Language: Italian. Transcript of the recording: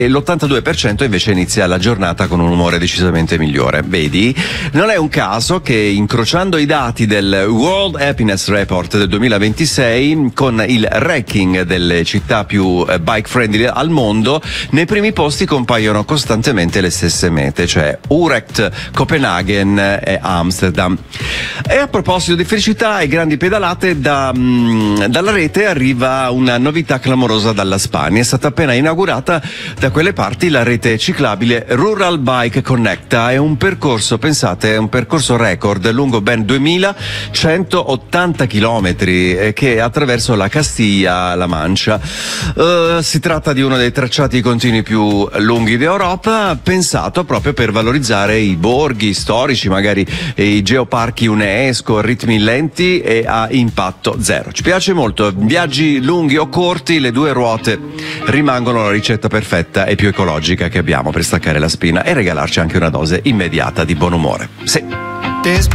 e l'82% invece inizia la giornata con un umore decisamente migliore. Vedi? Non è un caso che, incrociando i dati del World Happiness Report del 2026 con il ranking delle città più bike friendly al mondo, nei primi posti compaiono costantemente le stesse mete, cioè Utrecht, Copenaghen e Amsterdam. E a proposito di felicità e grandi pedalate, dalla rete arriva una novità clamorosa dalla Spagna. È stata appena inaugurata da quelle parti la rete ciclabile Rural Bike Connecta. È un percorso, pensate, è un percorso record lungo ben 2180 chilometri che attraverso la Castiglia-La Mancia. Si tratta di uno dei tracciati continui più lunghi d'Europa, pensato proprio per valorizzare i borghi storici, magari i geoparchi UNESCO, ritmi lenti e a impatto zero. Ci piace molto. Viaggi lunghi o corti, le due ruote rimangono la ricetta perfetta e più ecologica che abbiamo per staccare la spina e regalarci anche una dose immediata di buon umore. Sì.